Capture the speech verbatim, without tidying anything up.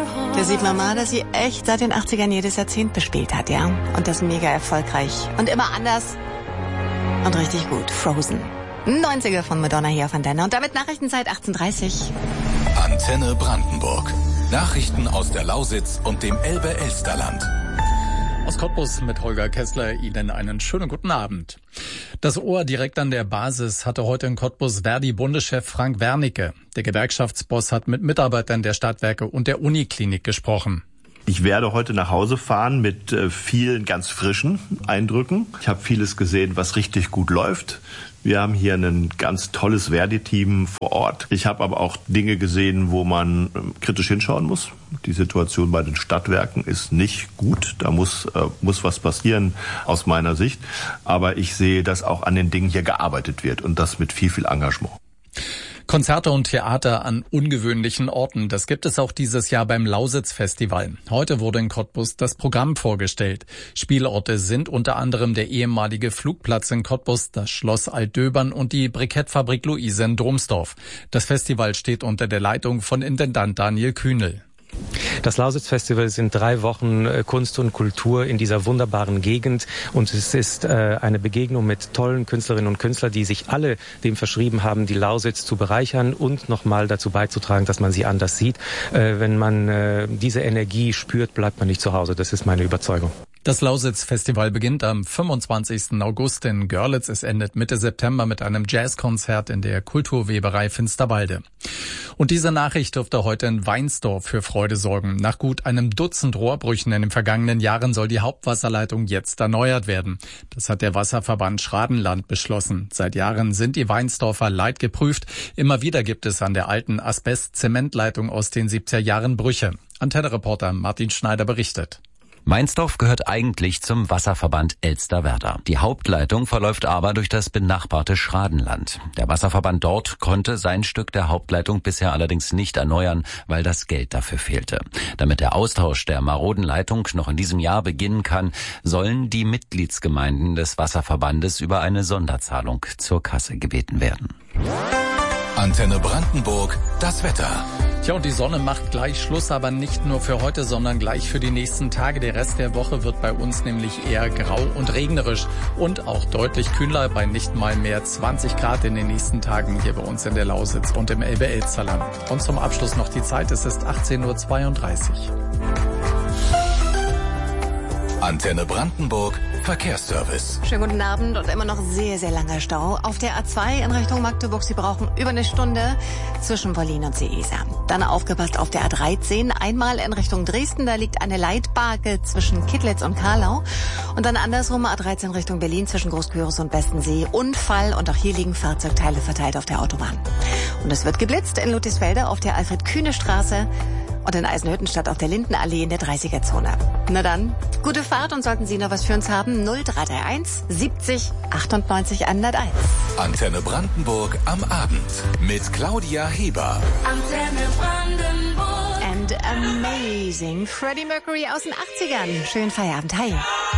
Da sieht man mal, dass sie echt seit den achtzigern jedes Jahrzehnt bespielt hat, ja. Und das mega erfolgreich. Und immer anders. Und richtig gut. Frozen. neunziger von Madonna hier auf Antenne. Und damit Nachrichtenzeit achtzehn Uhr dreißig. Antenne Brandenburg. Nachrichten aus der Lausitz und dem Elbe-Elsterland. Aus Cottbus mit Holger Kessler Ihnen einen schönen guten Abend. Das Ohr direkt an der Basis hatte heute in Cottbus Verdi-Bundeschef Frank Wernicke. Der Gewerkschaftsboss hat mit Mitarbeitern der Stadtwerke und der Uniklinik gesprochen. Ich werde heute nach Hause fahren mit äh, vielen ganz frischen Eindrücken. Ich habe vieles gesehen, was richtig gut läuft. Wir haben hier ein ganz tolles Verdi-Team vor Ort. Ich habe aber auch Dinge gesehen, wo man äh, kritisch hinschauen muss. Die Situation bei den Stadtwerken ist nicht gut. Da muss, äh, muss was passieren aus meiner Sicht. Aber ich sehe, dass auch an den Dingen hier gearbeitet wird und das mit viel, viel Engagement. Konzerte und Theater an ungewöhnlichen Orten. Das gibt es auch dieses Jahr beim Lausitz-Festival. Heute wurde in Cottbus das Programm vorgestellt. Spielorte sind unter anderem der ehemalige Flugplatz in Cottbus, das Schloss Altdöbern und die Brikettfabrik Luise in Dromsdorf. Das Festival steht unter der Leitung von Intendant Daniel Kühnel. Das Lausitz-Festival sind drei Wochen Kunst und Kultur in dieser wunderbaren Gegend und es ist äh, eine Begegnung mit tollen Künstlerinnen und Künstlern, die sich alle dem verschrieben haben, die Lausitz zu bereichern und nochmal dazu beizutragen, dass man sie anders sieht. Äh, wenn man äh, diese Energie spürt, bleibt man nicht zu Hause. Das ist meine Überzeugung. Das Lausitz-Festival beginnt am fünfundzwanzigsten August in Görlitz. Es endet Mitte September mit einem Jazzkonzert in der Kulturweberei Finsterwalde. Und diese Nachricht dürfte heute in Weinsdorf für Freude sorgen. Nach gut einem Dutzend Rohrbrüchen in den vergangenen Jahren soll die Hauptwasserleitung jetzt erneuert werden. Das hat der Wasserverband Schradenland beschlossen. Seit Jahren sind die Weinsdorfer leidgeprüft. Immer wieder gibt es an der alten Asbest-Zementleitung aus den siebziger Jahren Brüche. Antenne-Reporter Martin Schneider berichtet. Weinsdorf gehört eigentlich zum Wasserverband Elsterwerda. Die Hauptleitung verläuft aber durch das benachbarte Schradenland. Der Wasserverband dort konnte sein Stück der Hauptleitung bisher allerdings nicht erneuern, weil das Geld dafür fehlte. Damit der Austausch der maroden Leitung noch in diesem Jahr beginnen kann, sollen die Mitgliedsgemeinden des Wasserverbandes über eine Sonderzahlung zur Kasse gebeten werden. Antenne Brandenburg, das Wetter. Tja, und die Sonne macht gleich Schluss, aber nicht nur für heute, sondern gleich für die nächsten Tage. Der Rest der Woche wird bei uns nämlich eher grau und regnerisch und auch deutlich kühler bei nicht mal mehr zwanzig Grad in den nächsten Tagen hier bei uns in der Lausitz und im Elbe-Elsterland. Und zum Abschluss noch die Zeit, es ist achtzehn Uhr zweiunddreißig. Antenne Brandenburg, Verkehrsservice. Schönen guten Abend und immer noch sehr, sehr langer Stau. Auf der A zwei in Richtung Magdeburg. Sie brauchen über eine Stunde zwischen Berlin und Seesa. Dann aufgepasst auf der A dreizehn. Einmal in Richtung Dresden. Da liegt eine Leitbarke zwischen Kittlitz und Karlau. Und dann andersrum A dreizehn Richtung Berlin zwischen Großküritz und Bestensee. Unfall und auch hier liegen Fahrzeugteile verteilt auf der Autobahn. Und es wird geblitzt in Ludwigsfelde auf der Alfred-Kühne-Straße. Und in Eisenhüttenstadt auf der Lindenallee in der dreißiger-Zone. Na dann, gute Fahrt und sollten Sie noch was für uns haben, null drei drei eins siebzig achtundneunzig hunderteins. Antenne Brandenburg am Abend mit Claudia Heber. Antenne Brandenburg. And amazing. Freddie Mercury aus den achtzigern. Schönen Feierabend. Hi.